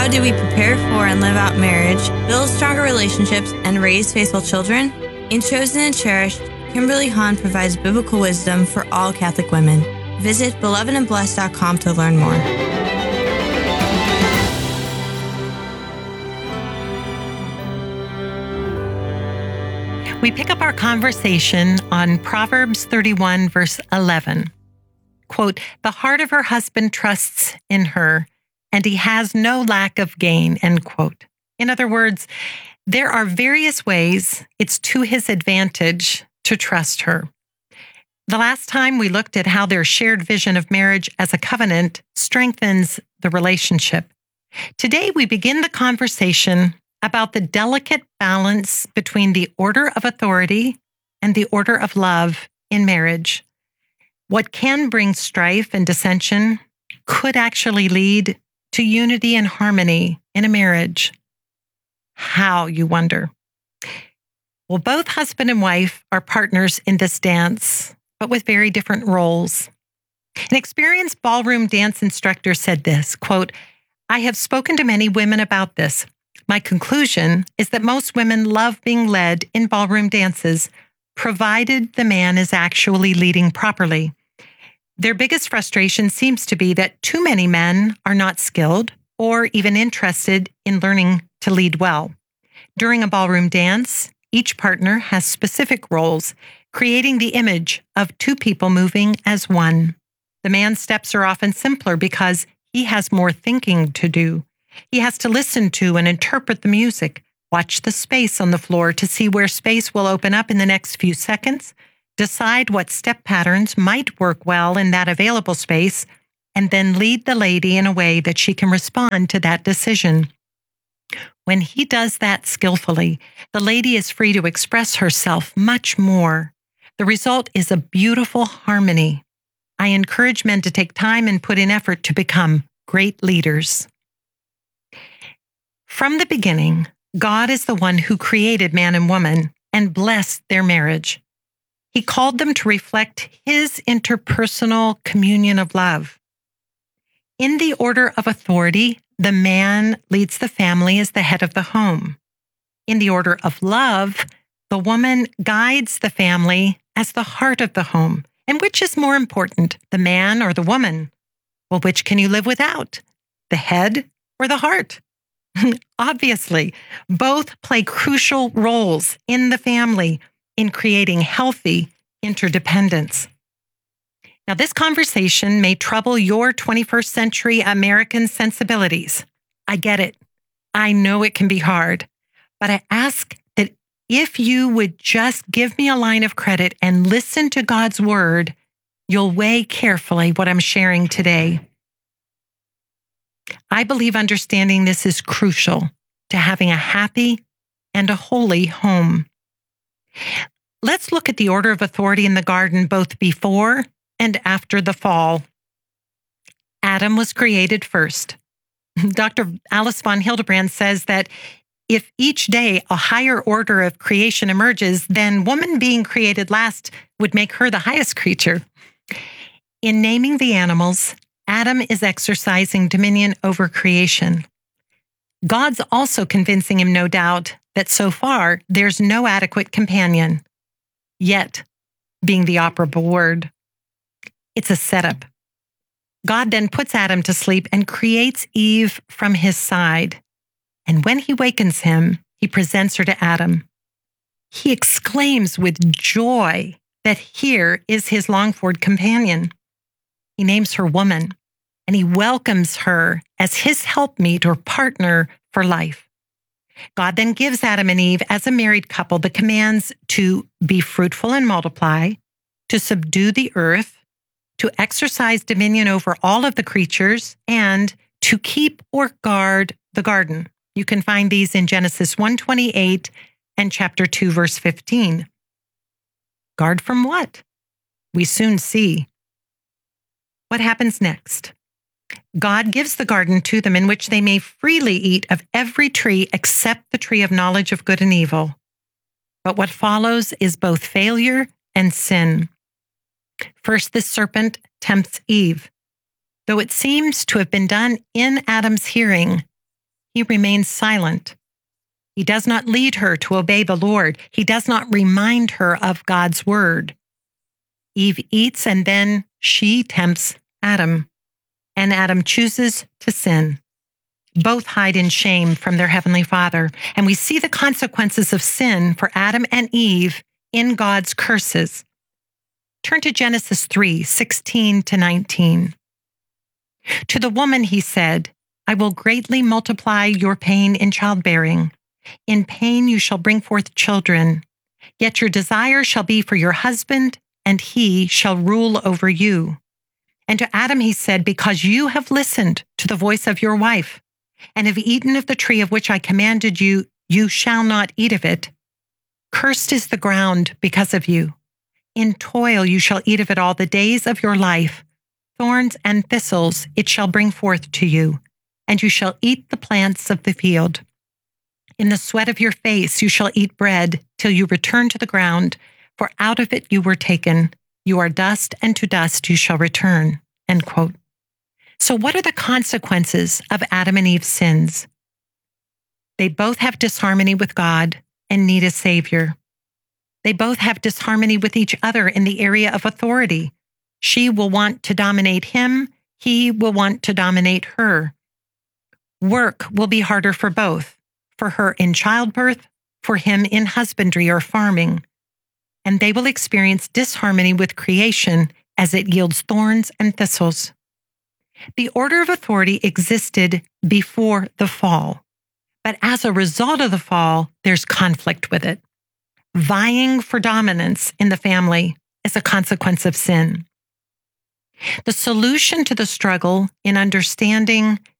how do we prepare for and live out marriage, build stronger relationships, and raise faithful children? In Chosen and Cherished, Kimberly Hahn provides biblical wisdom for all Catholic women. Visit belovedandblessed.com to learn more. We pick up our conversation on Proverbs 31, verse 11. Quote, "The heart of her husband trusts in her, and he has no lack of gain," end quote. In other words, there are various ways it's to his advantage to trust her. The last time we looked at how their shared vision of marriage as a covenant strengthens the relationship. Today, we begin the conversation about the delicate balance between the order of authority and the order of love in marriage. What can bring strife and dissension could actually lead to unity and harmony in a marriage. How, you wonder? Well, both husband and wife are partners in this dance, but with very different roles. An experienced ballroom dance instructor said this, quote, "I have spoken to many women about this. My conclusion is that most women love being led in ballroom dances, provided the man is actually leading properly. Their biggest frustration seems to be that too many men are not skilled or even interested in learning to lead well. During a ballroom dance, each partner has specific roles, creating the image of two people moving as one. The man's steps are often simpler because he has more thinking to do. He has to listen to and interpret the music, watch the space on the floor to see where space will open up in the next few seconds, decide what step patterns might work well in that available space, and then lead the lady in a way that she can respond to that decision. When he does that skillfully, the lady is free to express herself much more. The result is a beautiful harmony. I encourage men to take time and put in effort to become great leaders." From the beginning, God is the one who created man and woman and blessed their marriage. He called them to reflect his interpersonal communion of love. In the order of authority, the man leads the family as the head of the home. In the order of love, the woman guides the family as the heart of the home. And which is more important, the man or the woman? Well, which can you live without? The head or the heart? Obviously, both play crucial roles in the family in creating healthy interdependence. Now, this conversation may trouble your 21st century American sensibilities. I get it. I know it can be hard, but I ask that if you would just give me a line of credit and listen to God's word, you'll weigh carefully what I'm sharing today. I believe understanding this is crucial to having a happy and a holy home. Let's look at the order of authority in the garden both before and after the fall. Adam was created first. Dr. Alice von Hildebrand says that if each day a higher order of creation emerges, then woman being created last would make her the highest creature. In naming the animals, Adam is exercising dominion over creation. God's also convincing him, no doubt, that so far there's no adequate companion. Yet, being the operable word. It's a setup. God then puts Adam to sleep and creates Eve from his side. And when he wakens him, he presents her to Adam. He exclaims with joy that here is his longed-for companion. He names her woman, and he welcomes her as his helpmeet or partner for life. God then gives Adam and Eve, as a married couple, the commands to be fruitful and multiply, to subdue the earth, to exercise dominion over all of the creatures, and to keep or guard the garden. You can find these in Genesis 1:28 and chapter 2, verse 15. Guard from what? We soon see. What happens next? God gives the garden to them in which they may freely eat of every tree except the tree of knowledge of good and evil. But what follows is both failure and sin. First, the serpent tempts Eve. Though it seems to have been done in Adam's hearing, he remains silent. He does not lead her to obey the Lord. He does not remind her of God's word. Eve eats, and then she tempts Adam, and Adam chooses to sin. Both hide in shame from their heavenly Father, and we see the consequences of sin for Adam and Eve in God's curses. Turn to Genesis 3:16-19. To the woman he said, I will greatly multiply your pain in childbearing. In pain you shall bring forth children. Yet your desire shall be for your husband, and he shall rule over you. And to Adam he said, because you have listened to the voice of your wife, and have eaten of the tree of which I commanded you, you shall not eat of it. Cursed is the ground because of you. In toil you shall eat of it all the days of your life. Thorns and thistles it shall bring forth to you, and you shall eat the plants of the field. In the sweat of your face you shall eat bread till you return to the ground, for out of it you were taken. You are dust, and to dust you shall return. End quote. So what are the consequences of Adam and Eve's sins? They both have disharmony with God and need a Savior. They both have disharmony with each other in the area of authority. She will want to dominate him. He will want to dominate her. Work will be harder for both, for her in childbirth, for him in husbandry or farming. And they will experience disharmony with creation as it yields thorns and thistles. The order of authority existed before the fall, but as a result of the fall, there's conflict with it. Vying for dominance in the family is a consequence of sin. The solution to the struggle in understanding